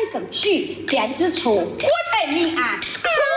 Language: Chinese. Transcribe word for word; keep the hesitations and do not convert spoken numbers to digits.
更许，店之处，我才明暗。